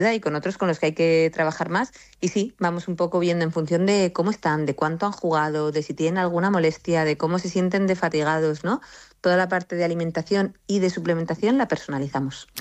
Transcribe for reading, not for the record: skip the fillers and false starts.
y con otros con los que hay que trabajar más. Y sí, vamos un poco viendo en función de cómo están, de cuánto han jugado, de si tienen alguna molestia, de cómo se sienten de fatigados, ¿no? Toda la parte de alimentación y de suplementación la personalizamos.